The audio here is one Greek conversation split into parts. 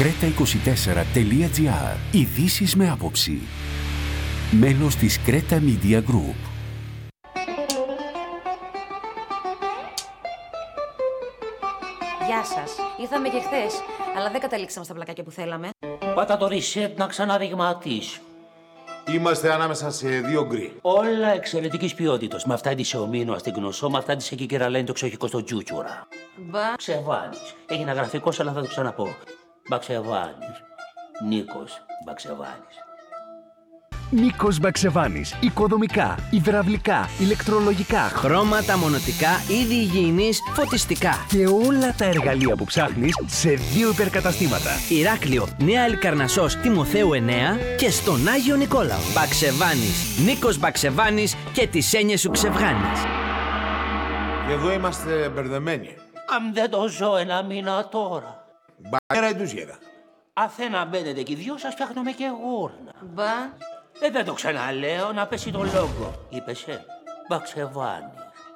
Creta24.gr. Ειδήσεις με άποψη. Μέλος της Creta Media Group. Γεια σας. Ήρθαμε και χθες, αλλά δεν καταλήξαμε στα πλακάκια που θέλαμε. Πάτα το reset να ξαναδειγματίσω. Είμαστε ανάμεσα σε δύο γκρι. Όλα εξαιρετικής ποιότητας. Με αυτά της ομίνου στην γνωσό, με αυτά της εκεί κεραλένει το εξοχικό στο τζούτσουρα. Μπα. Ξεβάνης. Έγινα γραφικός, αλλά θα το ξαναπώ. Μπαξεβάνης. Νίκος Μπαξεβάνης. Νίκος Μπαξεβάνης. Οικοδομικά, υδραυλικά, ηλεκτρολογικά, χρώματα, μονοτικά, είδη υγιεινής, φωτιστικά. και όλα τα εργαλεία που ψάχνεις σε 2 υπερκαταστήματα. Ηράκλειο, Νέα Αλικαρνασσός, Τιμοθέου 9 και στον Άγιο Νικόλαο. Μπαξεβάνης. Νίκος Μπαξεβάνης και τις έννοιες σου ξεβγάνεις. Και εδώ είμαστε μπερδεμένοι. Αν δεν το ζω ένα μήνα τώρα. Μπαγέρα εντουσιέρα. Αθένα μπαίνετε και οι δυο σας φτιάχνουμε και γούρνα. Μπα. Δεν το ξαναλέω, να πέσει το λόγο. Είπεσαι. Μπαξεβάνης.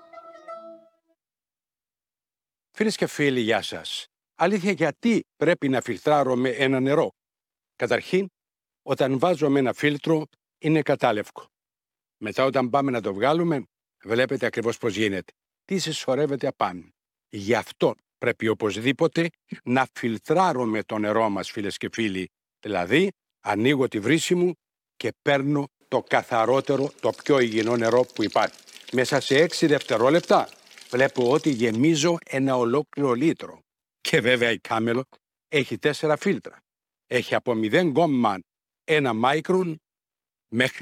Φίλες και φίλοι, γεια σας. Αλήθεια, γιατί πρέπει να φιλτράρουμε ένα νερό? Καταρχήν, όταν βάζουμε ένα φίλτρο, είναι κατάλευκο. Μετά, όταν πάμε να το βγάλουμε, βλέπετε ακριβώς πώς γίνεται. Τι συσσωρεύεται απάνω. Γι' αυτό πρέπει οπωσδήποτε να φιλτράρουμε το νερό μας, φίλες και φίλοι. Δηλαδή, ανοίγω τη βρύση μου και παίρνω το καθαρότερο, το πιο υγιεινό νερό που υπάρχει. Μέσα σε 6 δευτερόλεπτα βλέπω ότι γεμίζω ένα ολόκληρο λίτρο. Και βέβαια η Κάμελο έχει 4 φίλτρα. Έχει από 0,1 μάικρον μέχρι